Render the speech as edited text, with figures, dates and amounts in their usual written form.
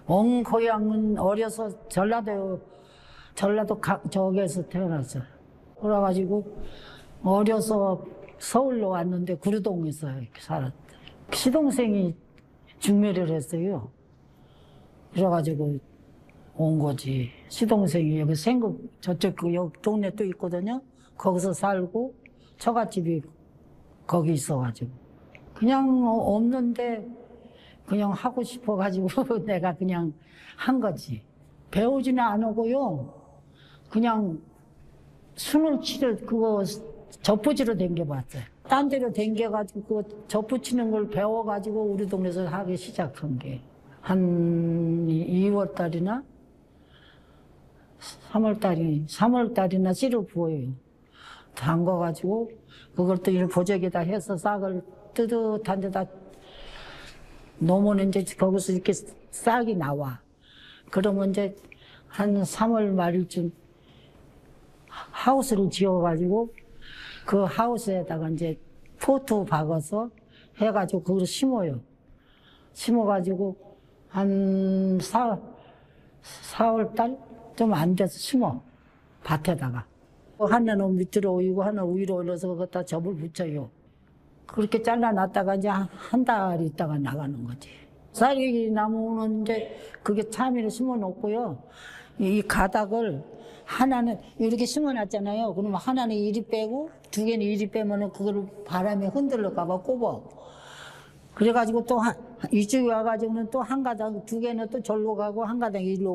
온 고향은 어려서 전라도 저기에서 태어났어요. 그래가지고 어려서 서울로 왔는데 구류동에서 이렇게 살았대. 시동생이 중매를 했어요. 그래가지고 온 거지. 시동생이 여기 생국 저쪽 여기 동네 또 있거든요. 거기서 살고 처갓집이 거기 있어가지고 그냥 없는데 그냥 하고 싶어가지고 내가 그냥 한 거지. 배우지는 안 하고요. 그냥 순을 치러 그거 젖부지로 댕겨봤어요. 딴 데로 댕겨가지고 그 젖붙이는 걸 배워가지고 우리 동네에서 하기 시작한 게 한 2월 달이나 3월 달이나 씨를 부어요. 담가가지고 그걸 또 이렇게 보자기다 해서 싹을 뜨뜻한 데다 놓으면 이제 거기서 이렇게 싹이 나와. 그러면 이제 한 3월 말쯤 하우스를 지어가지고 그 하우스에다가 이제 포트 박아서 해가지고 그걸 심어요. 심어가지고 한 4월 달 좀 안 돼서 심어. 밭에다가. 하나는 밑으로 올리고 하나 위로 올려서 그것다 접을 붙여요. 그렇게 잘라놨다가 이제 한 달 있다가 나가는 거지. 쌀이 나무는 이제 그게 참외를 심어 놓고요. 이 가닥을 하나는 이렇게 심어 놨잖아요. 그러면 하나는 이리 빼고 두 개는 이리 빼면은 그거를 바람에 흔들릴까봐 꼽아. 그래가지고 또 이쪽에 와가지고는 또 한 가닥, 두 개는 또 절로 가고 한 가닥 일로